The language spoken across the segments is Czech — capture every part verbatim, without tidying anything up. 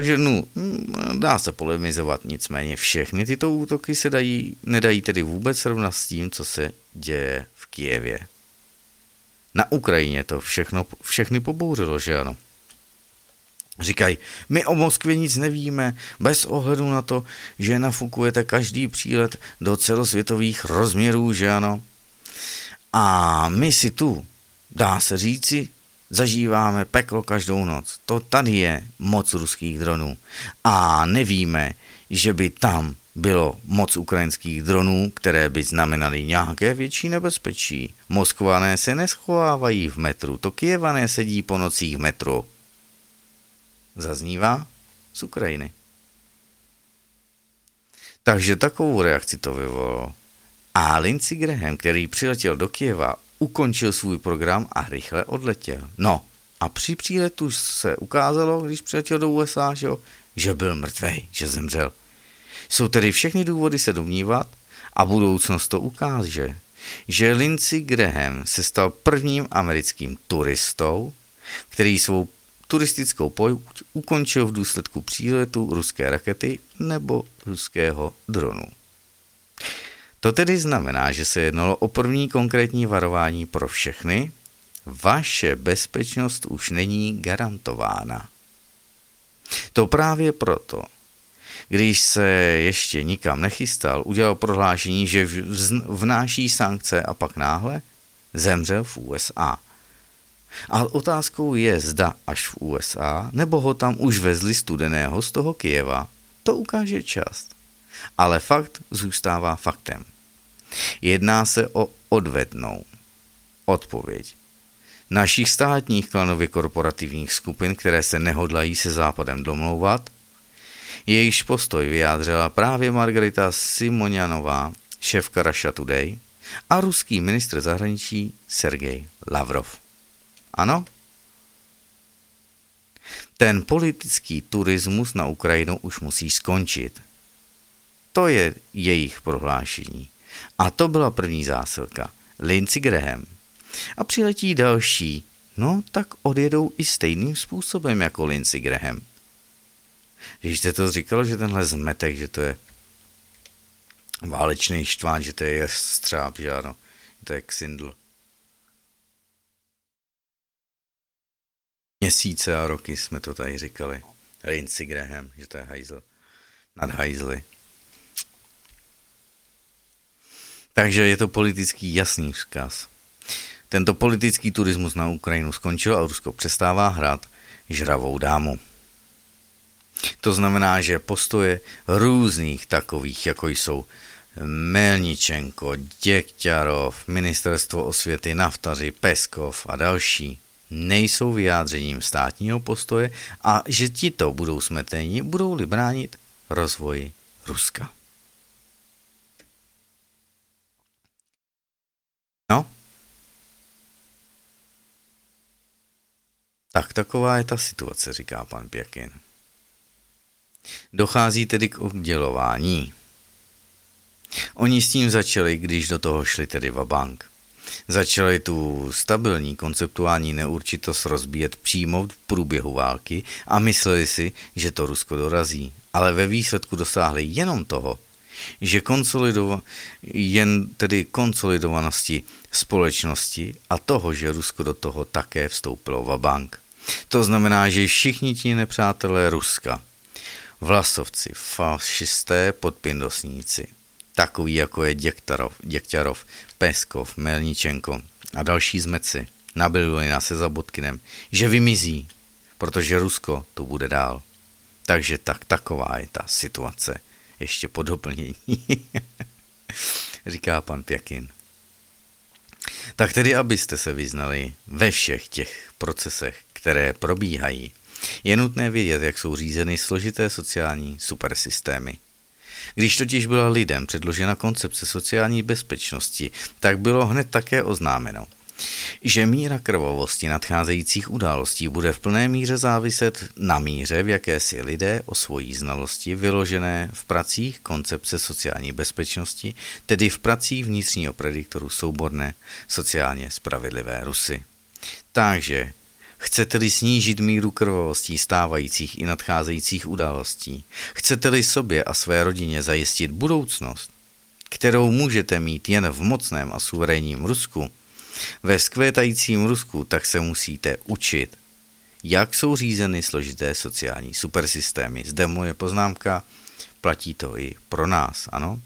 Takže no, dá se polemizovat, nicméně všechny tyto útoky se dají, nedají tedy vůbec srovnat s tím, co se děje v Kyjevě. Na Ukrajině to všechno, všechny pobouřilo, že ano. Říkají, my o Moskvě nic nevíme, bez ohledu na to, že nafukujete každý přílet do celosvětových rozměrů, že ano. A my si tu, dá se říci, zažíváme peklo každou noc. To tady je moc ruských dronů. A nevíme, že by tam bylo moc ukrajinských dronů, které by znamenaly nějaké větší nebezpečí. Moskvané se neschovávají v metru, to Kyjevané sedí po nocích v metru. Zaznívá z Ukrajiny. Takže takovou reakci to vyvolalo. A Lindsey Graham, který přiletěl do Kyjeva, ukončil svůj program a rychle odletěl. No a při příletu se ukázalo, když přiletěl do U S A, že, jo, že byl mrtvej, že zemřel. Jsou tedy všechny důvody se domnívat a budoucnost to ukáže, že Lindsey Graham se stal prvním americkým turistou, který svou turistickou pouť ukončil v důsledku příletu ruské rakety nebo ruského dronu. To tedy znamená, že se jednalo o první konkrétní varování pro všechny. Vaše bezpečnost už není garantována. To právě proto, když se ještě nikam nechystal, udělal prohlášení, že vnáší sankce a pak náhle zemřel v U S A. A otázkou je, zda až v U S A, nebo ho tam už vezli studeného z toho Kyjeva. To ukáže čas. Ale fakt zůstává faktem. Jedná se o odvetnou odpověď našich státních klanově korporativních skupin, které se nehodlají se Západem domlouvat. Jejíž postoj vyjádřila právě Margarita Simonjanová, šéfka Russia Today, a ruský ministr zahraničí Sergej Lavrov. Ano? Ten politický turismus na Ukrajinu už musí skončit. To je jejich prohlášení. A to byla první zásilka. Lindsey Graham. A přiletí další. No, tak odjedou i stejným způsobem jako Lindsey Graham. Když jste to říkalo, že tenhle zmetek, že to je válečný štván, že to je střáb, že ano, to je ksindl. Měsíce a roky jsme to tady říkali. Lindsey Graham, že to je hajzl. Nad hajzly. Takže je to politický jasný vzkaz. Tento politický turismus na Ukrajinu skončil a Rusko přestává hrát žravou dámu. To znamená, že postoje různých takových, jako jsou Melničenko, Děkťarov, Ministerstvo osvěty, Naftaři, Peskov a další, nejsou vyjádřením státního postoje a že tito budou smeteni, budou-li bránit rozvoji Ruska. No, tak taková je ta situace, říká pan Pěkin. Dochází tedy k oddělování. Oni s tím začali, když do toho šli tedy vabank. Začali tu stabilní konceptuální neurčitost rozbíjet přímo v průběhu války a mysleli si, že to Rusko dorazí. Ale ve výsledku dosáhli jenom toho, že konsolidova, jen tedy konsolidovanosti společnosti a toho, že Rusko do toho také vstoupilo vabank. To znamená, že všichni ti nepřátelé Ruska, vlasovci, fašisté, podpindosníci, takový jako je Děktarov, Děkťarov, Peskov, Melničenko a další zmeci, nabili nás se za Bodkinem, že vymizí, protože Rusko tu bude dál. Takže tak taková je ta situace. Ještě po doplnění, říká pan Pěkin. Tak tedy, abyste se vyznali ve všech těch procesech, které probíhají, je nutné vědět, jak jsou řízeny složité sociální supersystémy. Když totiž byla lidem předložena koncepce sociální bezpečnosti, tak bylo hned také oznámeno, že míra krvavosti nadcházejících událostí bude v plné míře záviset na míře, v jaké si lidé o svojí znalosti vyložené v pracích koncepce sociální bezpečnosti, tedy v pracích vnitřního prediktoru souborné sociálně spravedlivé Rusy. Takže Chcete-li snížit míru krvavostí stávajících i nadcházejících událostí, chcete-li sobě a své rodině zajistit budoucnost, kterou můžete mít jen v mocném a suverénním Rusku, ve vzkvétajícím Rusku, tak se musíte učit, jak jsou řízeny složité sociální supersystémy. Zde moje poznámka, platí to i pro nás, ano?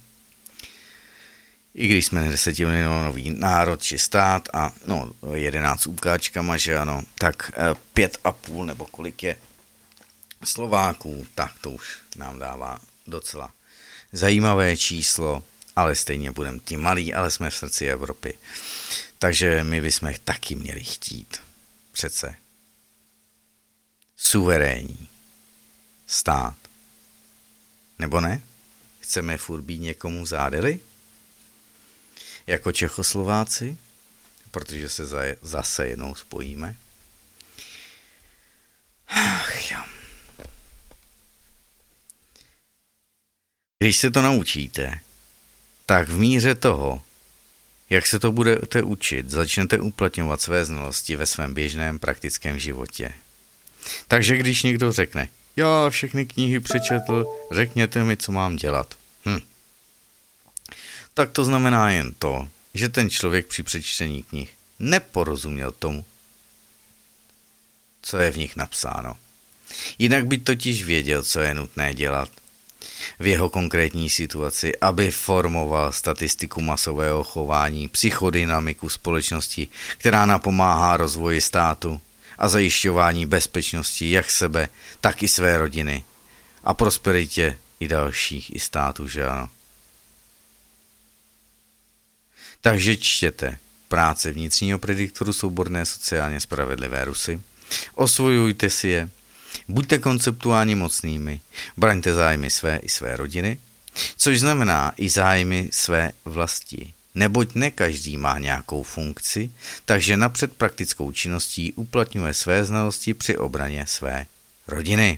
I když jsme desetimilionový národ či stát a no, jedenáct úkáčkama, že ano, tak pět a půl nebo kolik je Slováků, tak to už nám dává docela zajímavé číslo, ale stejně budeme ti malí, ale jsme v srdci Evropy. Takže my bychom taky měli chtít přece suverénní stát. Nebo ne? Chceme furt být někomu zádeli? Jako Čechoslováci? Protože se zase jednou spojíme. Ach jo. Když se to naučíte, tak v míře toho, jak se to budete učit, začnete uplatňovat své znalosti ve svém běžném praktickém životě. Takže když někdo řekne, já všechny knihy přečetl, řekněte mi, co mám dělat. Hm. Tak to znamená jen to, že ten člověk při přečtení knih neporozuměl tomu, co je v nich napsáno. Jinak by totiž věděl, co je nutné dělat v jeho konkrétní situaci, aby formoval statistiku masového chování, psychodynamiku společnosti, která napomáhá rozvoji státu a zajišťování bezpečnosti jak sebe, tak i své rodiny a prosperitě i dalších i států, že ano. Takže čtěte práce vnitřního prediktoru Souborné sociálně spravedlivé Rusy, osvojujte si je, buďte konceptuálně mocnými, braňte zájmy své i své rodiny, což znamená i zájmy své vlasti. Neboť ne každý má nějakou funkci, takže napřed praktickou činností uplatňuje své znalosti při obraně své rodiny.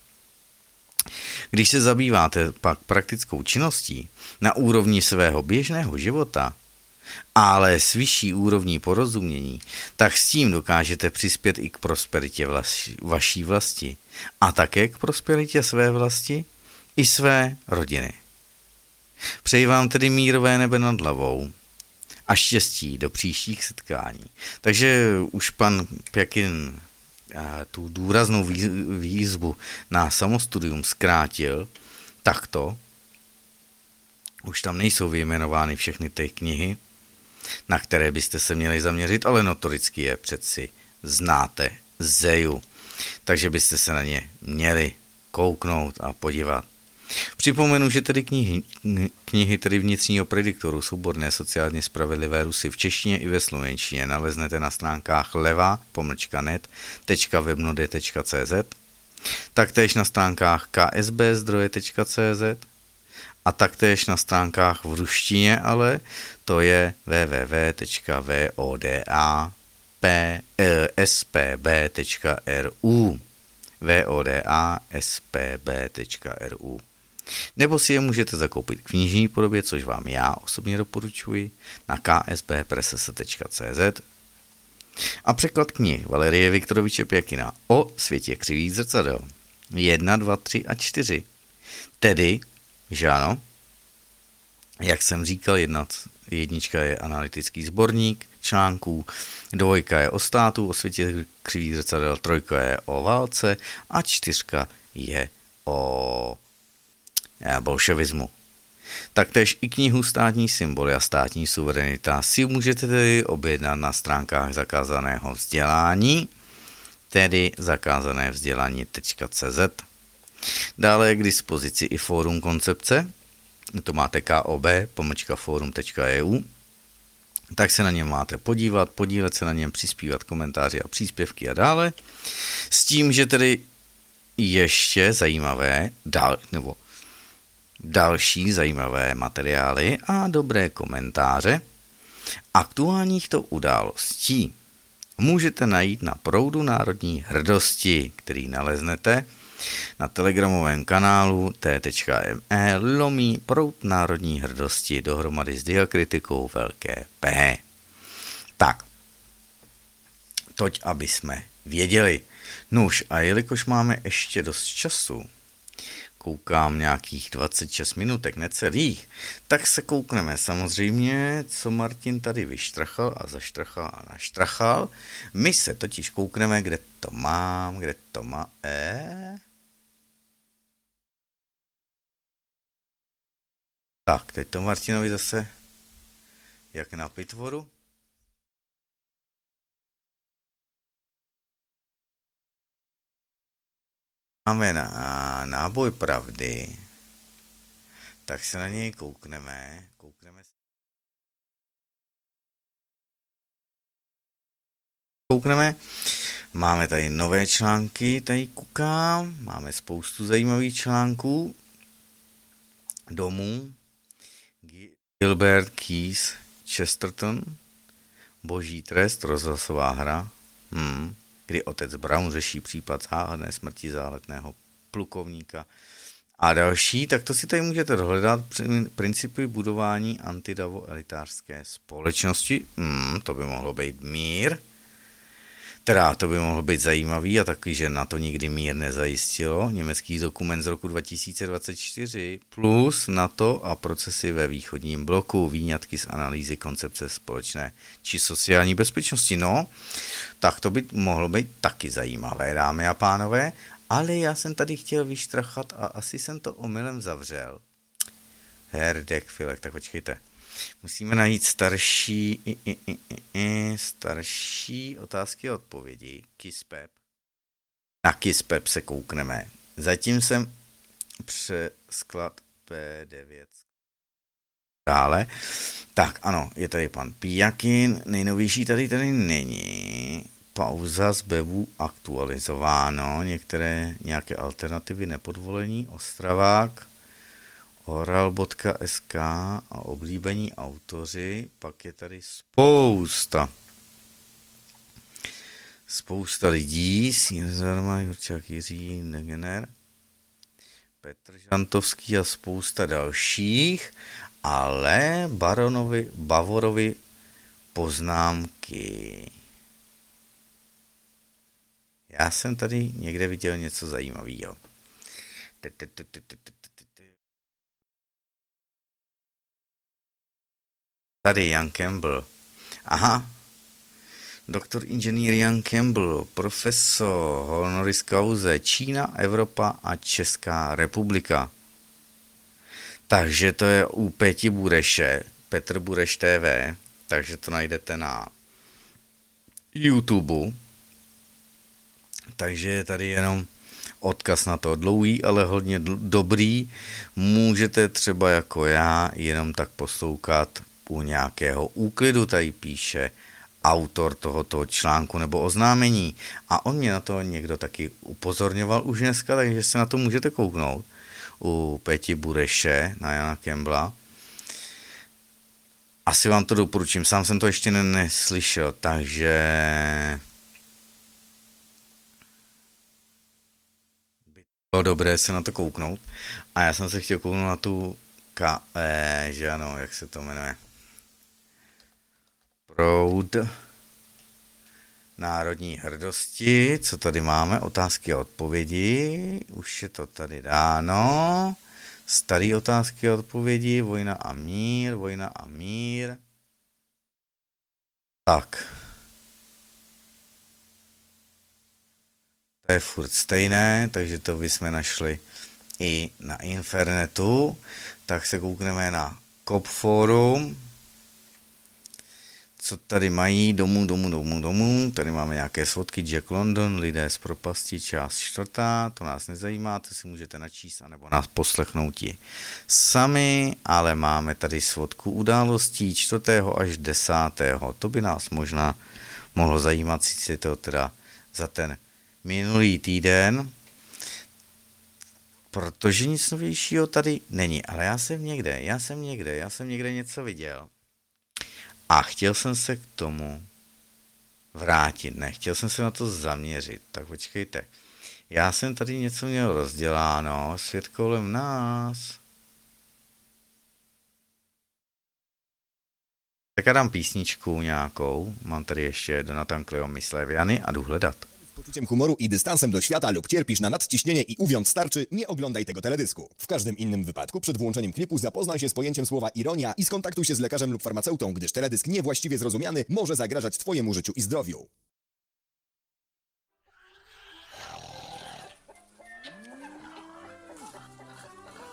Když se zabýváte pak praktickou činností na úrovni svého běžného života, ale s vyšší úrovní porozumění, tak s tím dokážete přispět i k prosperitě vlasti, vaší vlasti a také k prosperitě své vlasti i své rodiny. Přeji vám tedy mírové nebe nad hlavou a štěstí do příštích setkání. Takže už pan Pěkin tu důraznou výzvu na samostudium zkrátil takto. Už tam nejsou vyjmenovány všechny ty knihy, na které byste se měli zaměřit, ale notoricky je přeci znáte zeju. Takže byste se na ně měli kouknout a podívat. Připomenu, že tedy knihy, knihy tedy vnitřního prediktoru Souborné sociálně spravedlivé Rusy v češtině i ve slovenštině naleznete na stránkách leva pomlčka net tečka webnode tečka cz, taktéž na stránkách ksbzdroje tečka cz a taktéž na stránkách v ruštině, ale to je w w w tečka voda s p b tečka r u voda s p b tečka r u. Nebo si je můžete zakoupit v knižní podobě, což vám já osobně doporučuji, na k s b press tečka cz. A překlad knih Valerie Viktoroviče Pěkina o světě křivých zrcadel jedna, dva, tři a čtyři. Tedy, že ano, jak jsem říkal, jedna, jednička je analytický sborník článků, dvojka je o státu, o světě křivých zrcadel, trojka je o válce a čtyřka je o bolševismu. Taktéž i knihu Státní symboly a státní suverenita si můžete tedy objednat na stránkách zakázaného vzdělání, tedy zakázané vzdělání tečka cz. Dále je k dispozici i fórum koncepce, to máte kob pomlčka forum tečka e u, tak se na něm máte podívat, podílet se na něm, přispívat komentáři a příspěvky a dále. S tím, že tedy ještě zajímavé, dal, nebo další zajímavé materiály a dobré komentáře aktuálních to událostí můžete najít na proudu národní hrdosti, který naleznete na telegramovém kanálu t.me lomí proud národní hrdosti dohromady s diakritikou velké P. Tak, toť, aby jsme věděli. Nuž, a jelikož máme ještě dost času, koukám nějakých dvacet šest minutek, necelých, tak se koukneme samozřejmě, co Martin tady vyštrachal a zaštrachal a naštrachal. My se totiž koukneme, kde to mám, kde to má, e? Tak, teď to Martinovi zase, jak na pitvoru. Máme na, náboj pravdy, tak se na něj koukneme, koukneme koukneme. Máme tady nové články, tady koukám, máme spoustu zajímavých článků, domů, Gilbert Keys Chesterton, Boží trest, rozhlasová hra, hmm, kdy otec Brown řeší případ záhadné smrti záletného plukovníka a další, tak to si tady můžete dohledat, principy budování antidavo-elitářské společnosti, hmm, to by mohlo být mír, teda to by mohlo být zajímavý a takový, že na to nikdy mír nezajistilo. Německý dokument z roku dva tisíce dvacet čtyři plus NATO a procesy ve východním bloku, výňatky z analýzy koncepce společné či sociální bezpečnosti. No, tak to by mohlo být taky zajímavé, dámy a pánové, ale já jsem tady chtěl vyštrachat a asi jsem to omylem zavřel. Herdek, Filek, tak počkejte. Musíme najít starší, i, i, i, i, starší otázky a odpovědi. Kispep. Na Kispep se koukneme. Zatím jsem přesklad P devět. Dále. Tak ano, je tady pan Pijakin. Nejnovější tady tady není. Pauza z webu aktualizováno. Některé nějaké alternativy nepodvolení. Ostravák. oral tečka es ká a oblíbení autoři, pak je tady spousta. Spousta lidí, Sýrzarma, Jurčák, Jiří, Negener, Petr Žantovský a spousta dalších, ale Baronovi, Bavorovi poznámky. Já jsem tady někde viděl něco zajímavého. Tady Jan Campbell. Aha. Doktor inženýr Jan Campbell, profesor honoris causa Čína, Evropa a Česká republika. Takže to je u Peti Bureše, Petr Bureš T V, takže to najdete na YouTube. Takže je tady jenom odkaz na to dlouhý, ale hodně dobrý. Můžete třeba jako já jenom tak poslouchat u nějakého úklidu, tady píše autor tohoto článku nebo oznámení. A on mě na to někdo taky upozorňoval už dneska, takže se na to můžete kouknout u Peti Bureše na Jana Campbella. Asi vám to doporučím, sám jsem to ještě neslyšel, takže by bylo dobré se na to kouknout. A já jsem se chtěl kouknout na tu K E, že ano, jak se to jmenuje. Proud národní hrdosti, co tady máme, otázky a odpovědi, už je to tady dáno, staré otázky a odpovědi, vojna a mír, vojna a mír, tak, to je furt stejné, takže to bychom našli i na internetu, tak se koukneme na Kop Forum. Co tady mají, domů, domů, domů, domů, tady máme nějaké svodky, Jack London, lidé z propasti, část čtvrtá, to nás nezajímá, to si můžete načíst, anebo nás poslechnout i sami, ale máme tady svodku událostí čtvrtého až desátého to by nás možná mohlo zajímat, si to teda za ten minulý týden, protože nic novějšího tady není, ale já jsem někde, já jsem někde, já jsem někde něco viděl. A chtěl jsem se k tomu vrátit, ne, chtěl jsem se na to zaměřit, tak počkejte. Já jsem tady něco měl rozděláno, svět kolem nás. Tak já dám písničku nějakou, mám tady ještě Donatan Cleo Mysleviany a jdu hledat. Poczuciem humoru i dystansem do świata lub cierpisz na nadciśnienie i uwiąd starczy, nie oglądaj tego teledysku. W każdym innym wypadku przed włączeniem klipu zapoznaj się z pojęciem słowa ironia i skontaktuj się z lekarzem lub farmaceutą, gdyż teledysk niewłaściwie zrozumiany może zagrażać Twojemu życiu i zdrowiu.